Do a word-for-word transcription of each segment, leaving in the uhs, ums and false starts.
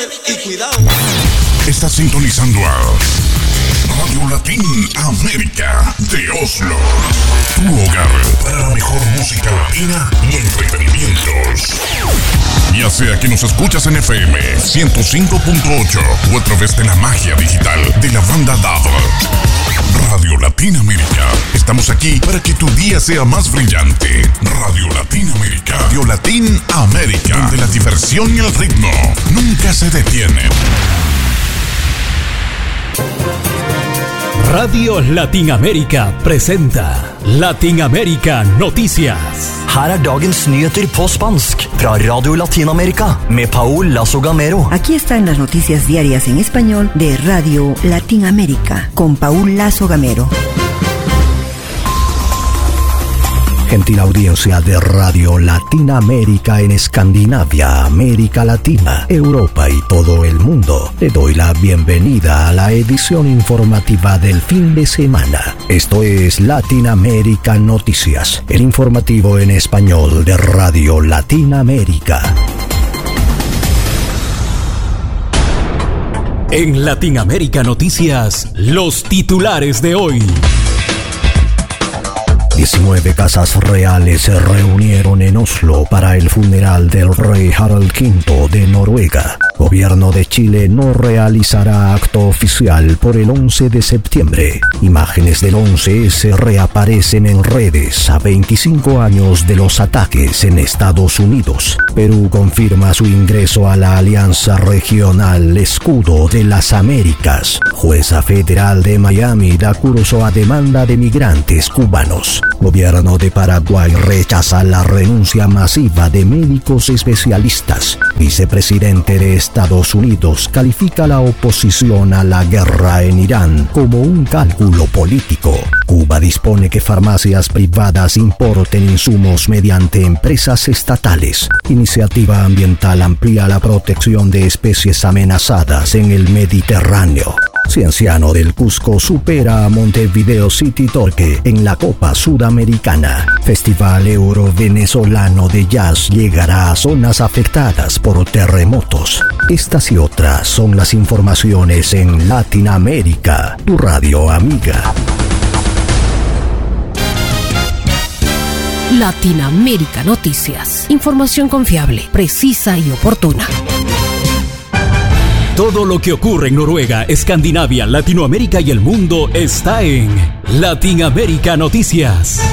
y cuidado. Estás sintonizando a Radio Latina América de Oslo, tu hogar para la mejor música latina y entretenimientos. Ya sea que nos escuchas en F M ciento cinco punto ocho o a través de la magia digital de la banda D A B. Radio Latina América. Estamos aquí para que tu día sea más brillante. Radio Latina América. Radio Latin América, donde la diversión y el ritmo nunca se detienen. Radio Latin América presenta Latin América Noticias. Her er dagens nyheter på spansk fra Radio Latin America med Paul Lazo Gamero. Aquí están las noticias diarias en español de Radio Latin America con Paul Lazo Gamero. Gentil audiencia de Radio Latina América en Escandinavia, América Latina, Europa y todo el mundo. Le doy la bienvenida a la edición informativa del fin de semana. Esto es Latin América Noticias, el informativo en español de Radio Latina América. En Latin América Noticias, los titulares de hoy. diecinueve casas reales se reunieron en Oslo para el funeral del rey Harald quinto de Noruega. Gobierno de Chile no realizará acto oficial por el once de septiembre. Imágenes del once ese reaparecen en redes a veinticinco años de los ataques en Estados Unidos. Perú confirma su ingreso a la Alianza Regional Escudo de las Américas. Jueza federal de Miami da curso a demanda de migrantes cubanos. Gobierno de Paraguay rechaza la renuncia masiva de médicos especialistas. Vicepresidente de Estados Unidos califica la oposición a la guerra en Irán como un cálculo político. Cuba dispone que farmacias privadas importen insumos mediante empresas estatales. Iniciativa ambiental amplía la protección de especies amenazadas en el Mediterráneo. Cienciano del Cusco supera a Montevideo City Torque en la Copa Sudamericana. Festival Euro-Venezolano de Jazz llegará a zonas afectadas por terremotos. Estas y otras son las informaciones en Latin América, tu radio amiga. Latin América Noticias. Información confiable, precisa y oportuna. Todo lo que ocurre en Noruega, Escandinavia, Latinoamérica y el mundo está en Latin América Noticias.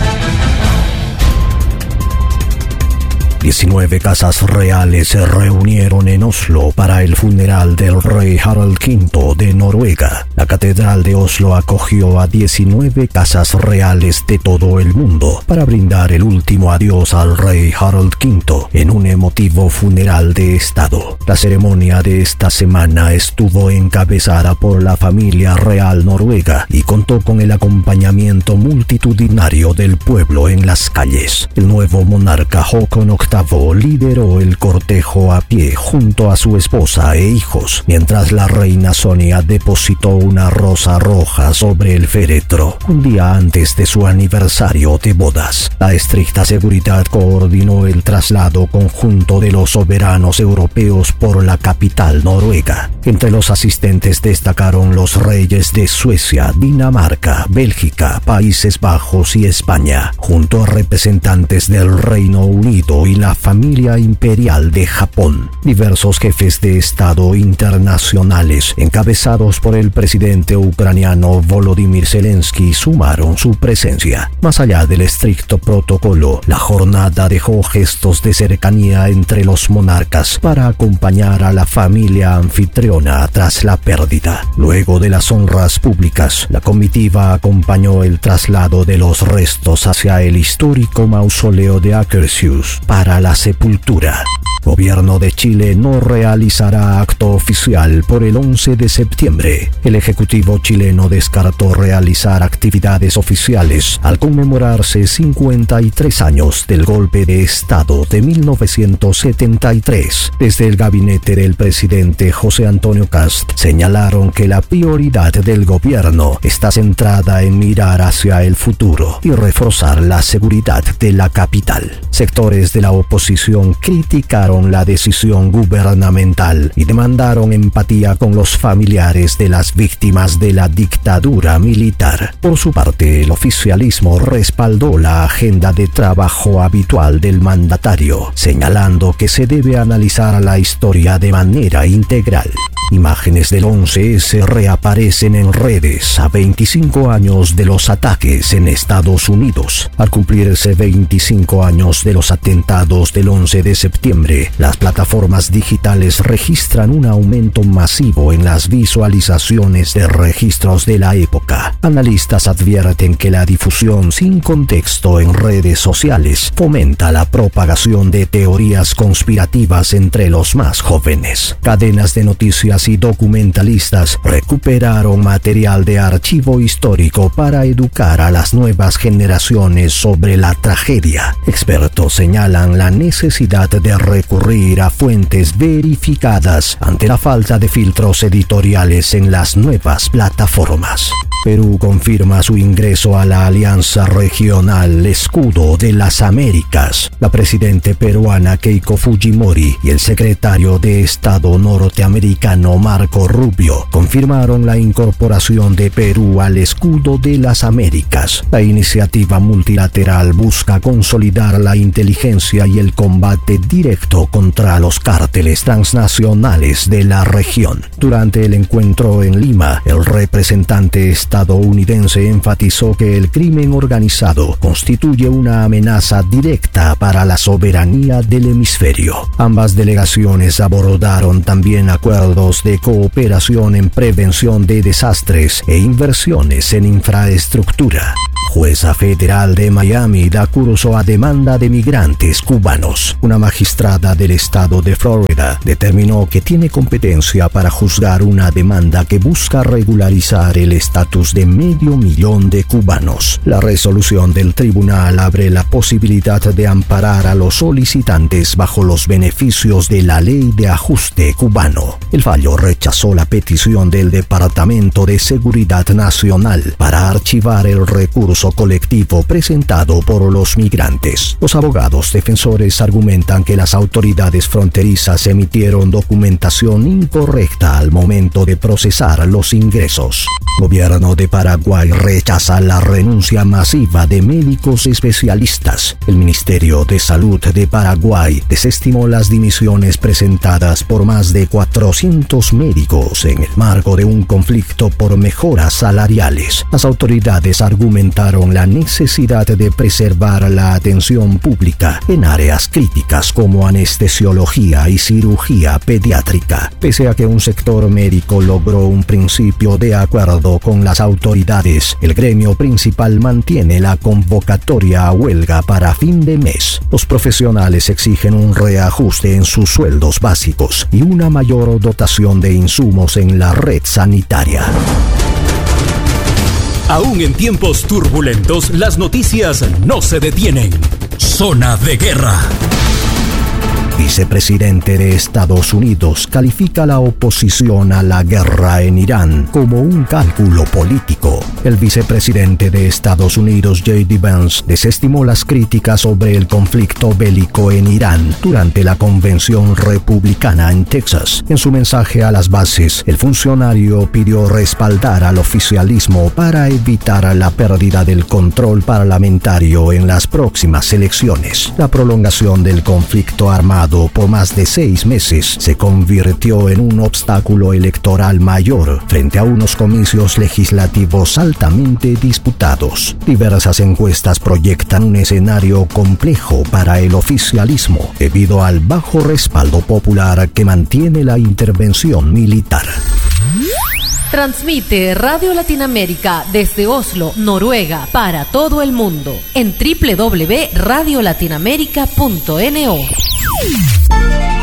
diecinueve casas reales se reunieron en Oslo para el funeral del rey Harald quinto de Noruega. La Catedral de Oslo acogió a diecinueve casas reales de todo el mundo para brindar el último adiós al rey Harald quinto en un emotivo funeral de Estado. La ceremonia de esta semana estuvo encabezada por la familia real noruega y contó con el acompañamiento multitudinario del pueblo en las calles. El nuevo monarca Håkon octavo lideró el cortejo a pie junto a su esposa e hijos, mientras la reina Sonia depositó una rosa roja sobre el féretro, un día antes de su aniversario de bodas. La estricta seguridad coordinó el traslado conjunto de los soberanos europeos por la capital noruega. Entre los asistentes destacaron los reyes de Suecia, Dinamarca, Bélgica, Países Bajos y España, junto a representantes del Reino Unido y la familia imperial de Japón. Diversos jefes de Estado internacionales, encabezados por el presidente ucraniano Volodymyr Zelensky, sumaron su presencia. Más allá del estricto protocolo, la jornada dejó gestos de cercanía entre los monarcas para acompañar a la familia anfitriona tras la pérdida. Luego de las honras públicas, la comitiva acompañó el traslado de los restos hacia el histórico mausoleo de Akershus para la sepultura. Gobierno de Chile no realizará acto oficial por el once de septiembre. El Ejecutivo chileno descartó realizar actividades oficiales al conmemorarse cincuenta y tres años del golpe de Estado de mil novecientos setenta y tres. Desde el gabinete del presidente José Antonio Kast señalaron que la prioridad del gobierno está centrada en mirar hacia el futuro y reforzar la seguridad de la capital. Sectores de la oposición criticaron la decisión gubernamental y demandaron empatía con los familiares de las víctimas de la dictadura militar. Por su parte, el oficialismo respaldó la agenda de trabajo habitual del mandatario, señalando que se debe analizar la historia de manera integral. Imágenes del once ese reaparecen en redes a veinticinco años de los ataques en Estados Unidos. Al cumplirse veinticinco años de los atentados del once de septiembre, las plataformas digitales registran un aumento masivo en las visualizaciones de registros de la época. Analistas advierten que la difusión sin contexto en redes sociales fomenta la propagación de teorías conspirativas entre los más jóvenes. Cadenas de noticias y documentalistas recuperaron material de archivo histórico para educar a las nuevas generaciones sobre la tragedia. Expertos señalan la necesidad de recurrir a fuentes verificadas ante la falta de filtros editoriales en las nuevas plataformas. Perú confirma su ingreso a la Alianza Regional Escudo de las Américas. La presidenta peruana Keiko Fujimori y el secretario de Estado norteamericano Marco Rubio confirmaron la incorporación de Perú al Escudo de las Américas. La iniciativa multilateral busca consolidar la inteligencia y el combate directo contra los cárteles transnacionales de la región. Durante el encuentro en Lima, el representante estadounidense enfatizó que el crimen organizado constituye una amenaza directa para la soberanía del hemisferio. Ambas delegaciones abordaron también acuerdos de cooperación en prevención de desastres e inversiones en infraestructura. Jueza federal de Miami da curso a demanda de migrantes cubanos. Una magistrada del estado de Florida determinó que tiene competencia para juzgar una demanda que busca regularizar el estatus de medio millón de cubanos. La resolución del tribunal abre la posibilidad de amparar a los solicitantes bajo los beneficios de la ley de ajuste cubano. El fallo rechazó la petición del Departamento de Seguridad Nacional para archivar el recurso colectivo presentado por los migrantes. Los abogados defensores argumentan que las autoridades fronterizas emitieron documentación incorrecta al momento de procesar los ingresos. Gobierno de Paraguay rechaza la renuncia masiva de médicos especialistas. El Ministerio de Salud de Paraguay desestimó las dimisiones presentadas por más de cuatrocientos médicos en el marco de un conflicto por mejoras salariales. Las autoridades argumentaron la necesidad de preservar la atención pública en áreas críticas como anestesiología y cirugía pediátrica. Pese a que un sector médico logró un principio de acuerdo con las autoridades, el gremio principal mantiene la convocatoria a huelga para fin de mes. Los profesionales exigen un reajuste en sus sueldos básicos y una mayor dotación de insumos en la red sanitaria. Aún en tiempos turbulentos, las noticias no se detienen. Zona de guerra. Vicepresidente de Estados Unidos califica la oposición a la guerra en Irán como un cálculo político. El vicepresidente de Estados Unidos, J D Vance, desestimó las críticas sobre el conflicto bélico en Irán durante la convención republicana en Texas. En su mensaje a las bases, el funcionario pidió respaldar al oficialismo para evitar la pérdida del control parlamentario en las próximas elecciones. La prolongación del conflicto armado por más de seis meses se convirtió en un obstáculo electoral mayor frente a unos comicios legislativos altamente disputados. Diversas encuestas proyectan un escenario complejo para el oficialismo debido al bajo respaldo popular que mantiene la intervención militar. Transmite Radio Latinoamérica desde Oslo, Noruega, para todo el mundo en doble u doble u doble u punto radio latinoamérica punto no.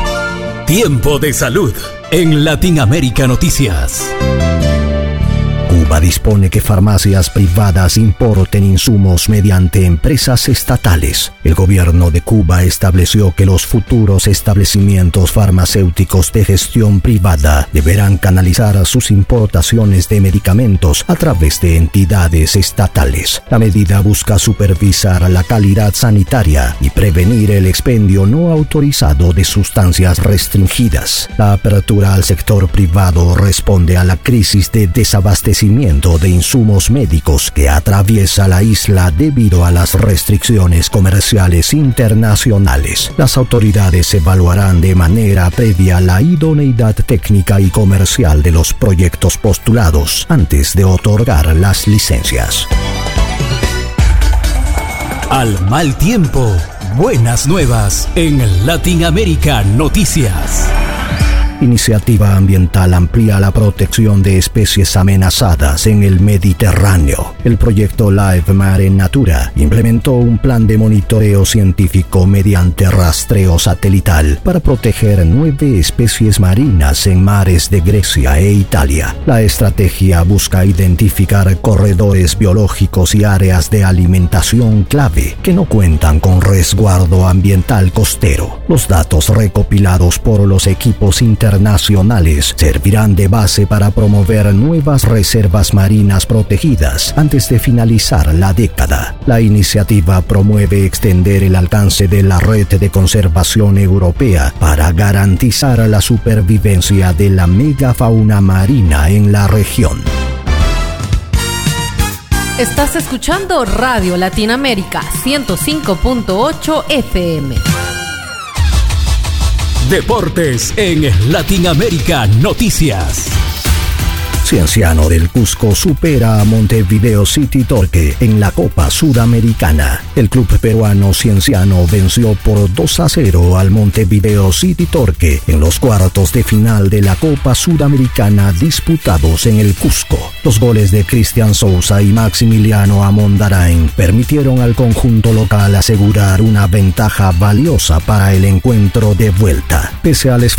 Tiempo de salud en Latinoamérica Noticias. Cuba dispone que farmacias privadas importen insumos mediante empresas estatales. El gobierno de Cuba estableció que los futuros establecimientos farmacéuticos de gestión privada deberán canalizar sus importaciones de medicamentos a través de entidades estatales. La medida busca supervisar la calidad sanitaria y prevenir el expendio no autorizado de sustancias restringidas. La apertura al sector privado responde a la crisis de desabastecimiento de insumos médicos que atraviesa la isla debido a las restricciones comerciales internacionales. Las autoridades evaluarán de manera previa la idoneidad técnica y comercial de los proyectos postulados antes de otorgar las licencias. Al mal tiempo, buenas nuevas en Latinoamérica Noticias. Iniciativa ambiental amplía la protección de especies amenazadas en el Mediterráneo. El proyecto Live Mare Natura implementó un plan de monitoreo científico mediante rastreo satelital para proteger nueve especies marinas en mares de Grecia e Italia. La estrategia busca identificar corredores biológicos y áreas de alimentación clave que no cuentan con resguardo ambiental costero. Los datos recopilados por los equipos internacionales internacionales servirán de base para promover nuevas reservas marinas protegidas antes de finalizar la década. La iniciativa promueve extender el alcance de la red de conservación europea para garantizar la supervivencia de la megafauna marina en la región. Estás escuchando Radio Latinoamérica ciento cinco punto ocho F M. Deportes en Latinoamérica Noticias. Cienciano del Cusco supera a Montevideo City Torque en la Copa Sudamericana. El club peruano Cienciano venció por dos a cero al Montevideo City Torque en los cuartos de final de la Copa Sudamericana disputados en el Cusco. Los goles de Cristian Sousa y Maximiliano Amondarain permitieron al conjunto local asegurar una ventaja valiosa para el encuentro de vuelta. Pese al esfuerzo